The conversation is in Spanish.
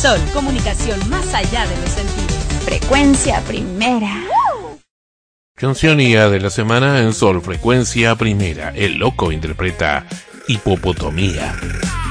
Sol, comunicación más allá de los sentidos. Frecuencia Primera. Canción IA de la semana en Sol Frecuencia Primera. El Loco interpreta Hipopotomía.